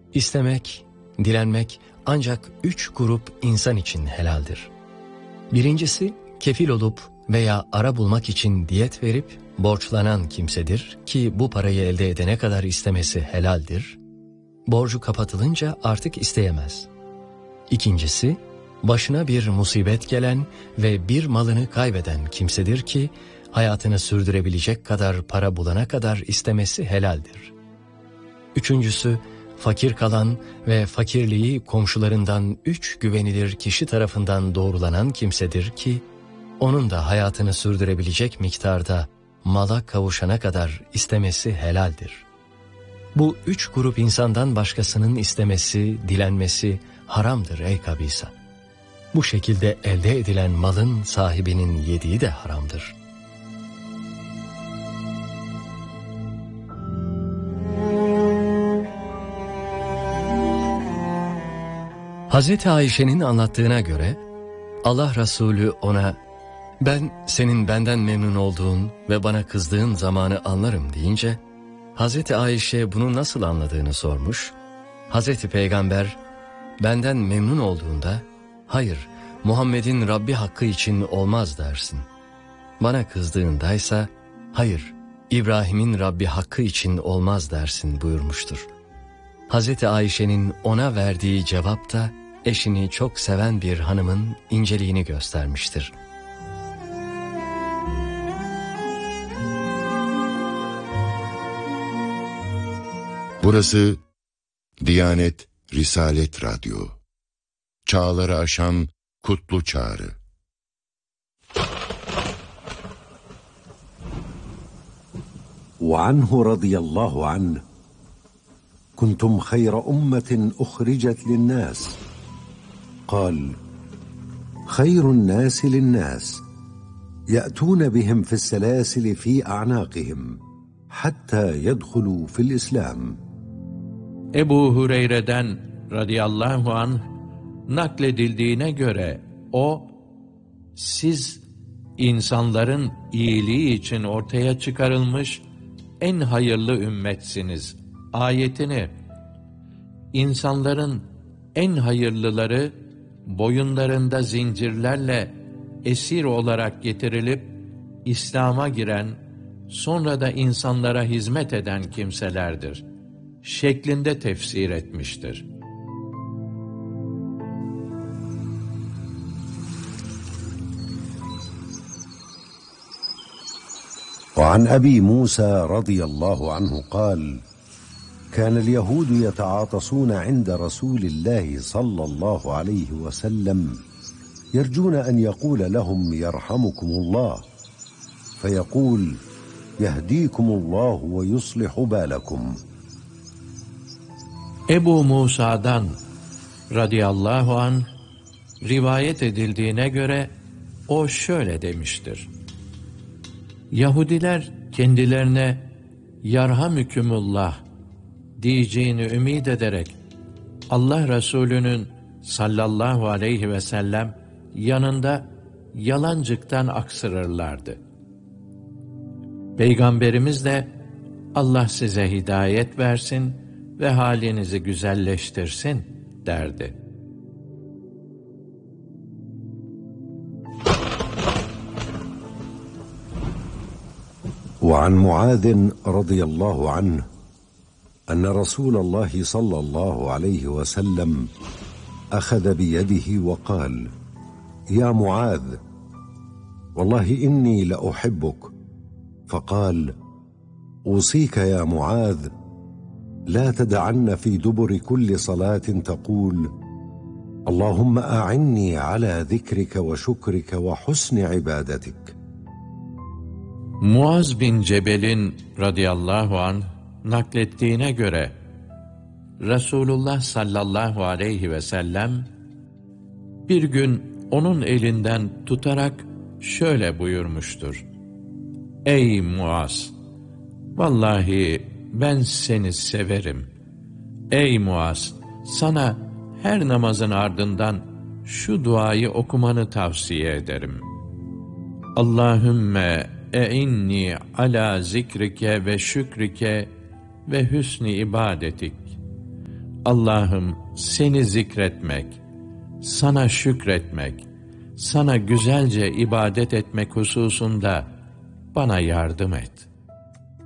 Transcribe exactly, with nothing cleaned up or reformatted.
İstemek, dilenmek ancak üç grup insan için helaldir. Birincisi, kefil olup veya ara bulmak için diyet verip borçlanan kimsedir ki bu parayı elde edene kadar istemesi helaldir. Borcu kapatılınca artık isteyemez. İkincisi, başına bir musibet gelen ve bir malını kaybeden kimsedir ki hayatını sürdürebilecek kadar para bulana kadar istemesi helaldir. Üçüncüsü, fakir kalan ve fakirliği komşularından üç güvenilir kişi tarafından doğrulanan kimsedir ki onun da hayatını sürdürebilecek miktarda mala kavuşana kadar istemesi helaldir. Bu üç grup insandan başkasının istemesi, dilenmesi haramdır ey kabisa. Bu şekilde elde edilen malın sahibinin yediği de haramdır. Hazreti Ayşe'nin anlattığına göre Allah Resulü ona "Ben senin benden memnun olduğun ve bana kızdığın zamanı anlarım" deyince Hazreti Ayşe bunu nasıl anladığını sormuş. Hazreti Peygamber "Benden memnun olduğunda hayır Muhammed'in Rabbi hakkı için olmaz dersin. Bana kızdığındaysa hayır İbrahim'in Rabbi hakkı için olmaz dersin" buyurmuştur. Hazreti Ayşe'nin ona verdiği cevap da eşini çok seven bir hanımın inceliğini göstermiştir. Burası Diyanet Risalet Radyo. Çağları aşan kutlu çağrı. وعنه رضي الله عنه كنتم خير أمة أخرجت للناس قال خير الناس للناس يأتون بهم في السلاسل في أعناقهم حتى يدخلوا في الإسلام. Ebu Hureyre'den radıyallahu anh nakledildiğine göre o, siz insanların iyiliği için ortaya çıkarılmış en hayırlı ümmetsiniz ayetini, insanların en hayırlıları boyunlarında zincirlerle esir olarak getirilip İslam'a giren, sonra da insanlara hizmet eden kimselerdir şeklinde tefsir etmiştir. وعن أبي موسى رضي الله عنه قال كان اليهود يتعاطسون عند رسول الله صلى الله عليه وسلم يرجون أن يقول لهم يرحمكم الله فيقول يهديكم الله ويصلح بالكم. Ebu Musa'dan radıyallahu anh rivayet edildiğine göre o şöyle demiştir. Yahudiler kendilerine yarhamükümullah diyeceğini ümid ederek Allah Resulü'nün sallallahu aleyhi ve sellem yanında yalancıktan aksırırlardı. Peygamberimiz de Allah size hidayet versin ve halinizi güzelleştirsin derdi. وعن معاذ رضي الله عنه أن رسول الله صلى الله عليه وسلم أخذ بيده وقال يا معاذ والله إني لأحبك فقال أوصيك يا معاذ لا تدعن في دبر كل صلاة تقول اللهم أعني على ذكرك وشكرك وحسن عبادتك. Muaz bin Cebel'in radıyallahu anh naklettiğine göre Resulullah sallallahu aleyhi ve sellem bir gün onun elinden tutarak şöyle buyurmuştur. Ey Muaz! Vallahi ben seni severim. Ey Muaz! Sana her namazın ardından şu duayı okumanı tavsiye ederim. Allahümme e'inni ala zikrike ve şükrike ve hüsni ibadetik. Allah'ım seni zikretmek, sana şükretmek, sana güzelce ibadet etmek hususunda bana yardım et.